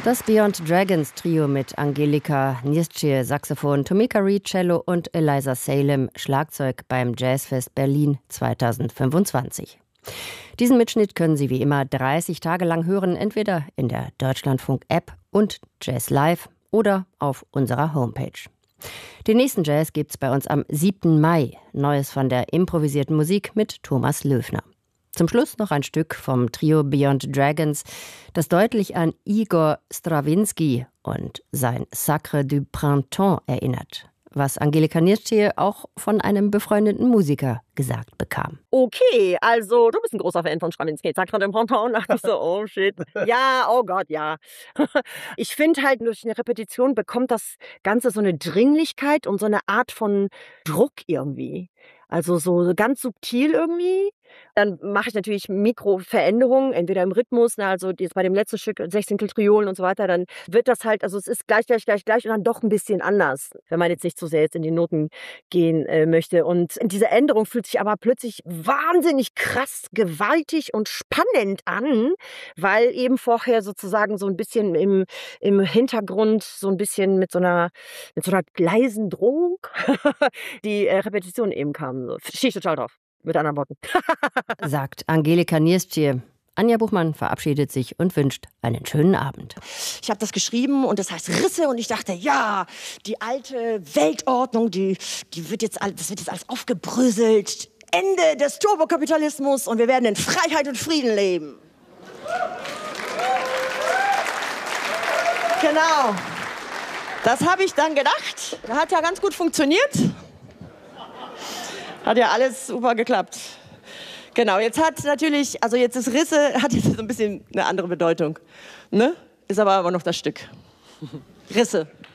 Das Beyond Dragons Trio mit Angelika Niezcie, Saxophon, Tomika Reed, Cello und Eliza Salem, Schlagzeug beim Jazzfest Berlin 2025. Diesen Mitschnitt können Sie wie immer 30 Tage lang hören, entweder in der Deutschlandfunk-App und Jazz Live oder auf unserer Homepage. Den nächsten Jazz gibt's bei uns am 7. Mai. Neues von der improvisierten Musik mit Thomas Löfner. Zum Schluss noch ein Stück vom Trio Beyond Dragons, das deutlich an Igor Strawinsky und sein Sacre du Printemps erinnert, was Angelika Niezcie auch von einem befreundeten Musiker gesagt bekam. Okay, also du bist ein großer Fan von Strawinsky. Sacre du Printemps, dachte ich so, oh shit. Ja, oh Gott, ja. Ich finde halt, durch eine Repetition bekommt das Ganze so eine Dringlichkeit und so eine Art von Druck irgendwie. Also so ganz subtil irgendwie. Dann mache ich natürlich Mikroveränderungen, entweder im Rhythmus, also jetzt bei dem letzten Stück 16 Triolen und so weiter, dann wird das halt, also es ist gleich und dann doch ein bisschen anders, wenn man jetzt nicht so sehr jetzt in die Noten gehen möchte. Und diese Änderung fühlt sich aber plötzlich wahnsinnig krass, gewaltig und spannend an, weil eben vorher sozusagen so ein bisschen im Hintergrund so ein bisschen mit so einer leisen Drohung die Repetition eben kam. So. Stehe ich total drauf. Mit anderen Worten. Sagt Angelika Niezcie. Anja Buchmann verabschiedet sich und wünscht einen schönen Abend. Ich habe das geschrieben und das heißt Risse und ich dachte, ja, die alte Weltordnung, das wird jetzt alles aufgebröselt. Ende des Turbokapitalismus und wir werden in Freiheit und Frieden leben. Genau. Das habe ich dann gedacht. Hat ja ganz gut funktioniert. Hat ja alles super geklappt. Genau, jetzt ist Risse, hat jetzt so ein bisschen eine andere Bedeutung. Ne? Ist aber noch das Stück. Risse.